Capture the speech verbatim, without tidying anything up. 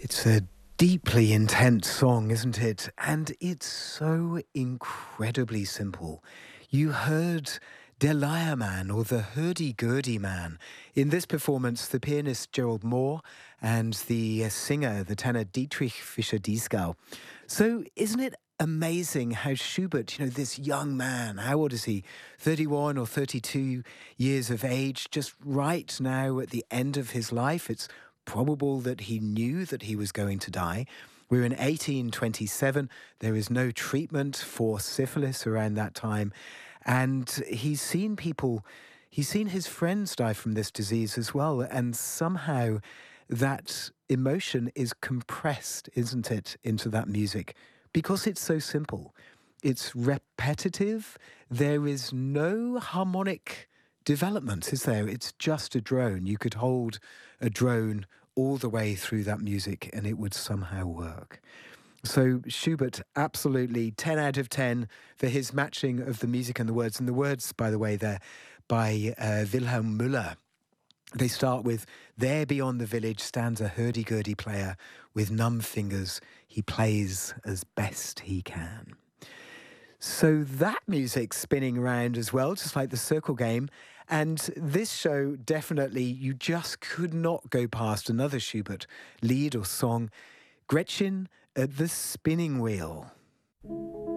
It's a deeply intense song, isn't it? And it's so incredibly simple. You heard Der Leiermann or the Hurdy-Gurdy Man. In this performance, the pianist Gerald Moore and the uh, singer, the tenor Dietrich Fischer-Dieskau. So isn't it amazing how Schubert, you know, this young man, how old is he? thirty-one or thirty-two years of age, just right now at the end of his life. It's probable that he knew that he was going to die. We're in eighteen twenty-seven. There is no treatment for syphilis around that time. And he's seen people, he's seen his friends die from this disease as well. And somehow that emotion is compressed, isn't it, into that music? Because it's so simple. It's repetitive. There is no harmonic development, is there? It's just a drone. You could hold a drone all the way through that music and it would somehow work. So Schubert, absolutely ten out of ten for his matching of the music and the words. And the words, by the way, they're by uh, Wilhelm Müller. They start with, "There beyond the village stands a hurdy-gurdy player with numb fingers. He plays as best he can." So that music's spinning around as well, just like the circle game. And this show, definitely, you just could not go past another Schubert lead or song, Gretchen at the Spinning Wheel.